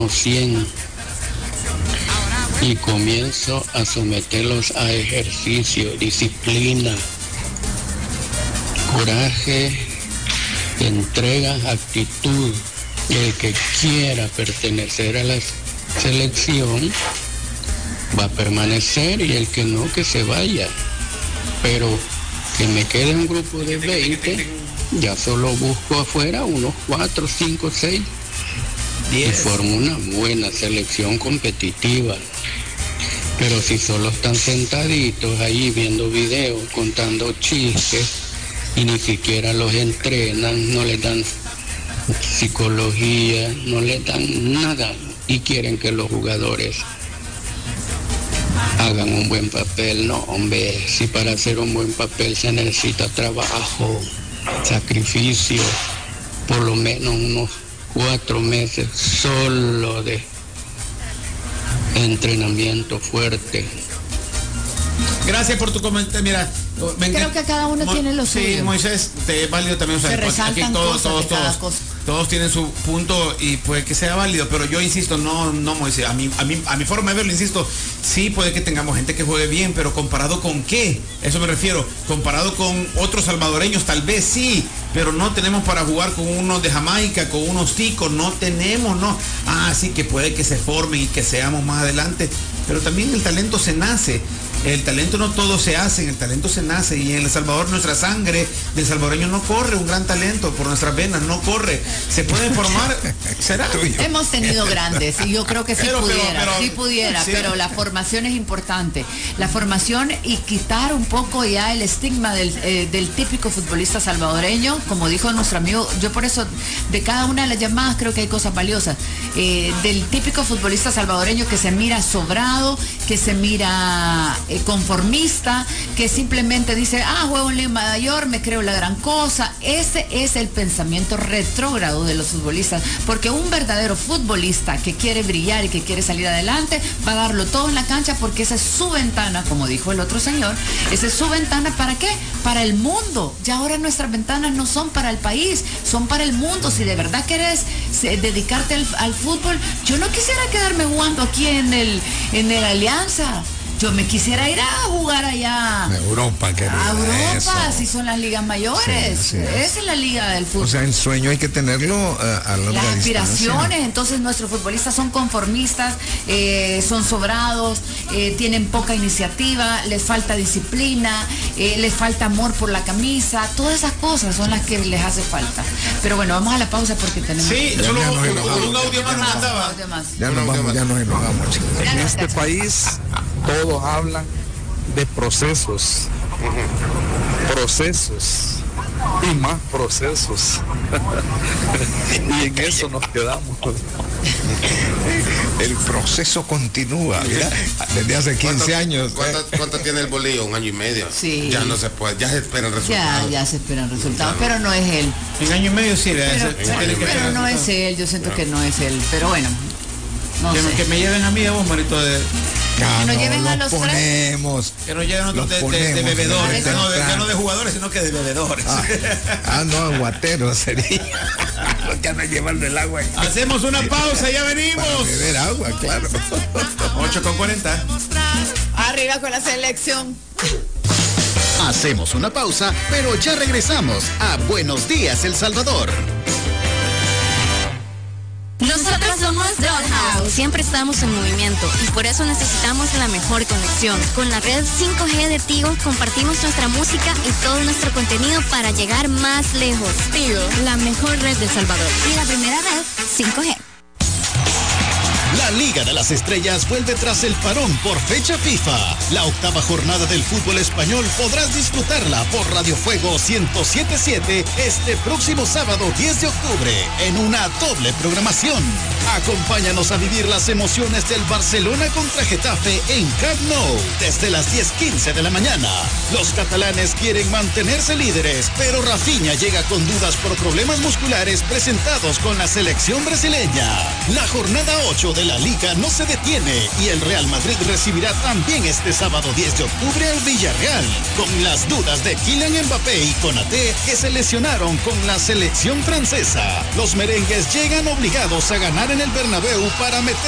100 y comienzo a someterlos a ejercicio, disciplina, coraje, entrega, actitud. El que quiera pertenecer a la selección va a permanecer y el que no, que se vaya. Pero que me quede un grupo de 20, ya solo busco afuera unos 4, 5, 6 y formo una buena selección competitiva. Pero si solo están sentaditos ahí viendo videos, contando chistes y ni siquiera los entrenan, no les dan psicología, no les dan nada y quieren que los jugadores hagan un buen papel. No, hombre, si para hacer un buen papel se necesita trabajo, sacrificio, por lo menos unos 4 meses solo de entrenamiento fuerte. Gracias por tu comentario. Mira, creo que cada uno tiene lo suyo. Sí, Moisés, te es válido también. O sea, se resaltan aquí todos tienen su punto y puede que sea válido, pero yo insisto, no Moisés, a mi forma de verlo, insisto, sí puede que tengamos gente que juegue bien, pero ¿comparado con qué? Eso me refiero, comparado con otros salvadoreños, tal vez sí, pero no tenemos para jugar con unos de Jamaica, con unos ticos, no tenemos, no. Sí que puede que se formen y que seamos más adelante, pero también el talento se nace. El talento no todo se hace, el talento se nace, y en El Salvador nuestra sangre del salvadoreño no corre un gran talento por nuestras venas, no corre. Se puede formar, ¿será? Hemos tenido grandes y yo creo que sí pudiera, pero la formación es importante. La formación y quitar un poco ya el estigma del típico futbolista salvadoreño, como dijo nuestro amigo. Yo por eso de cada una de las llamadas creo que hay cosas valiosas. Del típico futbolista salvadoreño que se mira sobrado, que se mira conformista, que simplemente dice, juego en Liga Mayor, me creo la gran cosa. Ese es el pensamiento retrógrado de los futbolistas, porque un verdadero futbolista que quiere brillar y que quiere salir adelante va a darlo todo en la cancha, porque esa es su ventana, como dijo el otro señor, esa es su ventana. ¿Para qué? Para el mundo. Ya ahora nuestras ventanas no son para el país, son para el mundo. Si de verdad querés dedicarte al fútbol, yo no quisiera quedarme jugando aquí en el Alianza. Yo me quisiera ir a jugar allá a Europa, si son las ligas mayores. Sí, esa es la liga del fútbol. O sea, el sueño hay que tenerlo a larga las aspiraciones distancia. Entonces nuestros futbolistas son conformistas, son sobrados, tienen poca iniciativa, les falta disciplina, les falta amor por la camisa. Todas esas cosas son las que les hace falta. Pero bueno, vamos a la pausa porque tenemos... Sí, solo un audio más nos mandaba. Ya nos enojamos. En este país todos hablan de procesos y más procesos y en eso nos quedamos. El proceso continúa, mira, desde hace 15 años. ¿Cuánto tiene el bolillo? 1 año y medio. Sí. Ya no se puede, ya se esperan resultados. Ya se esperan resultados, pero no es él. En año y medio sí, pero no es él, yo siento que no es él, pero bueno. No sé. Que me lleven a mí, a vos, manito, que nos lleven a los ponemos. Que nos lleven de bebedores, no de jugadores, sino que de bebedores. No, aguateros sería. Ya no llevan el agua. Hacemos una pausa, ya venimos. Para beber agua, claro. 8:40. Arriba con la selección. Hacemos una pausa, pero ya regresamos a Buenos Días, El Salvador. Nosotros somos Dollhouse. Siempre estamos en movimiento y por eso necesitamos la mejor conexión. Con la red 5G de Tigo compartimos nuestra música y todo nuestro contenido para llegar más lejos. Tigo, la mejor red de El Salvador. Y la primera red 5G. La Liga de las Estrellas vuelve tras el parón por fecha FIFA. La 8ª jornada del fútbol español podrás disfrutarla por Radio Fuego 107.7 este próximo sábado 10 de octubre en una doble programación. Acompáñanos a vivir las emociones del Barcelona contra Getafe en Camp Nou desde las 10:15 de la mañana. Los catalanes quieren mantenerse líderes, pero Rafinha llega con dudas por problemas musculares presentados con la selección brasileña. La jornada 8 de la Liga no se detiene y el Real Madrid recibirá también este sábado 10 de octubre al Villarreal, con las dudas de Kylian Mbappé y Konaté que se lesionaron con la selección francesa. Los merengues llegan obligados a ganar en el Bernabéu para meter